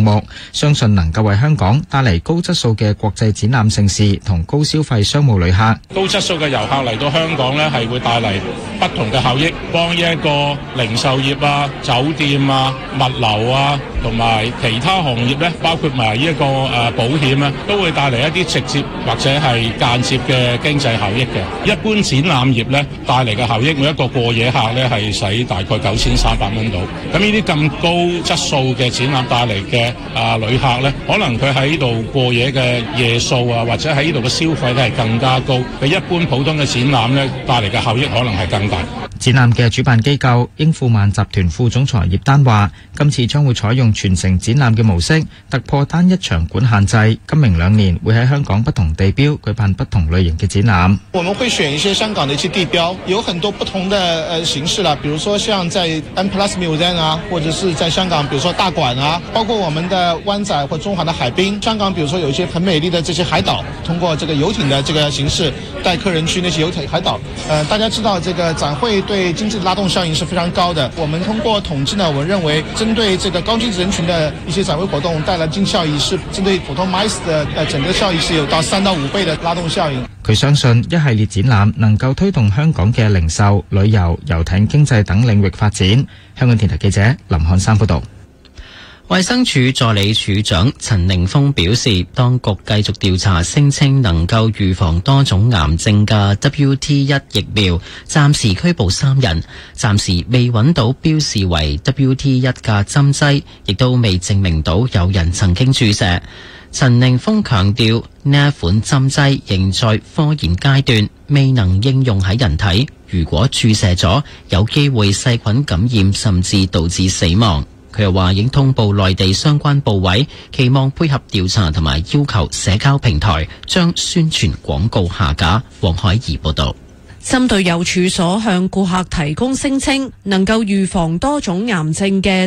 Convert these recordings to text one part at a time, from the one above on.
目，相信能夠為香港帶嚟高質素嘅國際展覽盛事同高消費商務旅客。 高質素嘅遊客嚟到香港呢，係會帶嚟不同嘅效益，幫呢一個零售業啊、酒店啊、物流啊，同埋其他行業呢，包括埋呢一個保險啊，都會帶嚟一啲直接或者係間接嘅經濟效益嘅。一般展覽業呢，帶嚟嘅效益，每一個過夜客呢係使大概9300蚊到。咁呢啲咁高質素嘅展覽帶嚟嘅旅客呢，可能佢喺呢度過夜嘅夜數啊，或者喺呢度嘅消費咧係更加高，比一般普通嘅展覽呢帶嚟嘅效益可能係更大。 展覽嘅主辦機構英富曼集團副總裁葉丹話，今次將會採用全城展覽嘅模式，突破單一場館限制。今明2年會喺香港不同地標舉辦不同類型嘅展覽。 我們會選一些香港的一些地標，有很多不同的形式啦，比如說像在 M+ Museum 啊，或者是在香港，比如說大館啊，包括我們的灣仔或中環的海濱。香港比如說有一些很美麗的這些海島，通過這個遊艇的這個形式帶客人去那些遊艇海島。大家知道這個展會對經濟的拉動效應是非常高的。我們通過統計呢，我們認為針對這個高經濟人群的一些展會活動帶來經濟效益，是針對普通 MICE 的整個效益是有到3到5倍的拉動效應。 佢相信一系列展覽能夠推動香港嘅零售、旅遊、遊艇經濟等領域發展。香港電台記者林漢山報道。 衛生署助理署長陳寧峰表示，當局繼續調查聲稱能夠預防多種癌症嘅 WT1 疫苗，暫時拘捕3人，暫時未揾到標示為 WT1 嘅針劑，亦都未證明到有人曾經注射。陳寧峰強調，呢一款針劑仍在科研階段，未能應用喺人體。如果注射咗，有機會細菌感染，甚至導致死亡。佢又話已經通報內地相關部委，期望配合調查同埋要求社交平台將宣傳廣告下架。黃海怡報導。 針對有處所向顧客提供聲稱能夠預防多種癌症嘅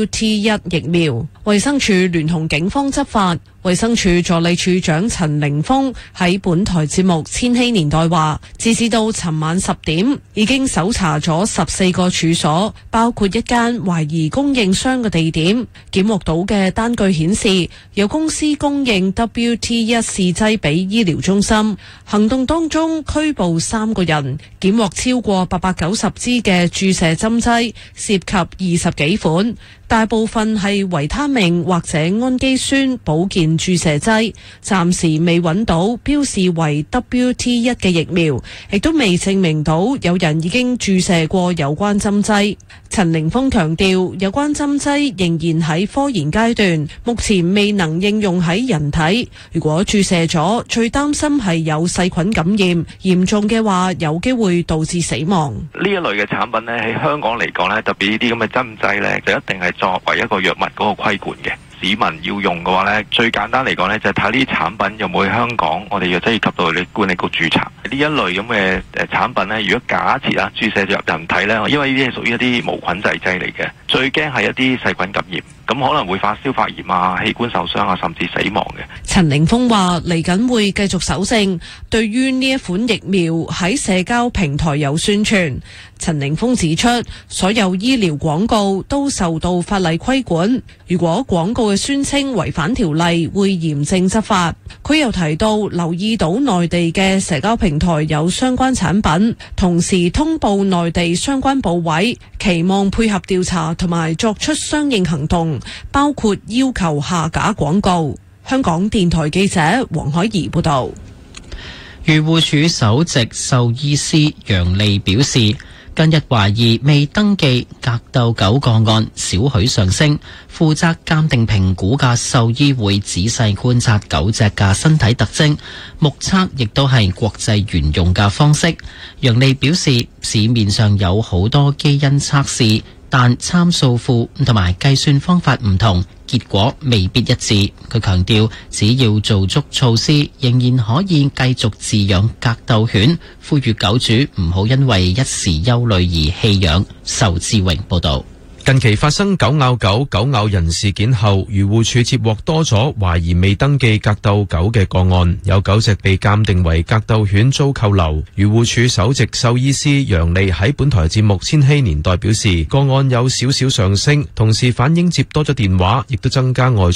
WT1 疫苗，衛生署聯同警方執法。衛生署助理署長陳凌峰喺本台節目《千禧年代》話，截至到尋晚10點，已經搜查咗14個處所，包括一間懷疑供應商嘅地點。檢獲到嘅單據顯示，有公司供應 WT1 試劑俾醫療中心。行動當中拘捕3個人，檢獲超過890支嘅注射針劑，涉及20幾款。大部分係維他命或者氨基酸保健注射劑，暫時未揾到標示為 WT1 嘅疫苗，亦都未證明到有人已經注射過有關針劑。陳凌峰強調，有關針劑仍然喺科研階段，目前未能應用喺人體。如果注射咗，最擔心係有細菌感染，嚴重嘅話有機會導致死亡。 呢一類嘅產品呢，喺香港嚟講呢，特別呢啲咁嘅針劑呢，就一定係作為一個藥物嗰個規管嘅。市民要用嘅話呢，最簡單嚟講呢，就係睇呢啲產品有冇喺香港我哋藥劑及到你管理局註冊。呢一類咁嘅產品呢，如果假設注射咗入人體呢，因為呢啲係屬於一啲無菌製劑嚟嘅，最驚係一啲細菌感染，咁可能會發燒發炎啊、器官受傷啊，甚至死亡嘅。 陳凌峰話：嚟緊會繼續搜證，對於呢一款疫苗喺社交平台有宣傳。陳凌峰指出，所有醫療廣告都受到法例規管，如果廣告嘅宣稱違反條例，會嚴正執法。佢又提到，留意到內地嘅社交平台有相關產品，同時通報內地相關部委，期望配合調查同埋作出相應行動，包括要求下架廣告。香港電台記者黃海怡報道。 漁護署首席獸醫師楊利表示，近日懷疑未登記格鬥狗個案少許上升，負責鑑定評估嘅獸醫會仔細觀察狗隻嘅身體特徵，目測亦都係國際沿用嘅方式。楊利表示，市面上有好多基因測試，但參數庫同埋計算方法唔同，結果未必一致。佢強調，只要做足措施，仍然可以繼續飼養格鬥犬，呼籲狗主唔好因為一時憂慮而棄養。仇志榮報導。 近期發生狗咬狗、狗咬人事件後，漁護署接獲多咗懷疑未登記格鬥狗嘅個案，有狗隻被鑑定為格鬥犬遭扣留。漁護署首席獸醫師楊利喺本台節目《千禧年代》表示，個案有少少上升，同時反映接多咗電話，亦都增加外出